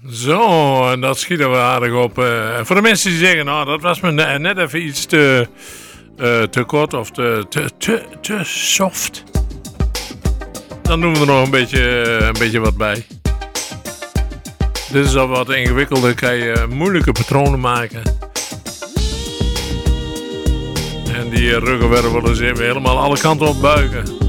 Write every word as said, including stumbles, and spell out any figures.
Zo, en dat schieten we aardig op. Uh, voor de mensen die zeggen, nou, dat was me ne- net even iets te, uh, te kort of te, te, te, te soft. Dan doen we er nog een beetje, uh, een beetje wat bij. Dit is al wat ingewikkelder, kan je moeilijke patronen maken. En die ruggenwervelen zien we helemaal alle kanten op buigen.